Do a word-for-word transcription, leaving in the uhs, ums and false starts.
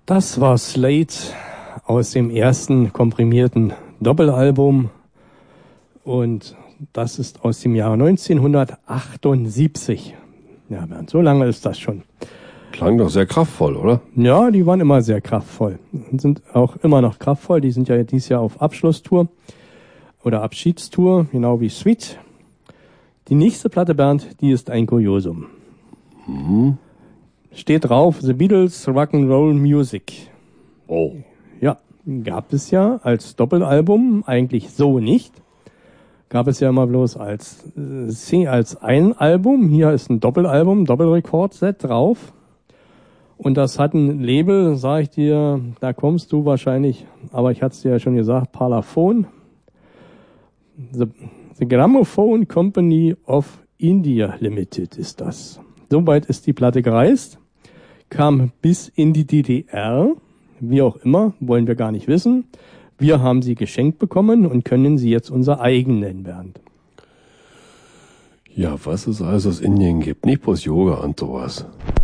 Das war Slade aus dem ersten komprimierten Doppelalbum und das ist aus dem Jahr neunzehnhundertachtundsiebzig. Ja, Bernd, so lange ist das schon. Klang doch sehr kraftvoll, oder? Ja, die waren immer sehr kraftvoll und sind auch immer noch kraftvoll. Die sind ja dieses Jahr auf Abschlusstour oder Abschiedstour, genau wie Sweet. Die nächste Platte, Bernd, die ist ein Kuriosum. Mhm. Steht drauf, The Beatles Rock'n'Roll Music. Oh. Ja, gab es ja als Doppelalbum eigentlich so nicht. Gab es ja immer bloß als, äh, als ein Album. Hier ist ein Doppelalbum, Doppelrekordset drauf. Und das hat ein Label, sag ich dir, da kommst du wahrscheinlich, aber ich hatte es dir ja schon gesagt, Parlophone. The, the Gramophone Company of India Limited ist das. Soweit ist die Platte gereist, kam bis in die D D R, wie auch immer, wollen wir gar nicht wissen. Wir haben sie geschenkt bekommen und können sie jetzt unser eigen nennen, Bernd. Ja, was es alles aus Indien gibt, nicht bloß Yoga und sowas.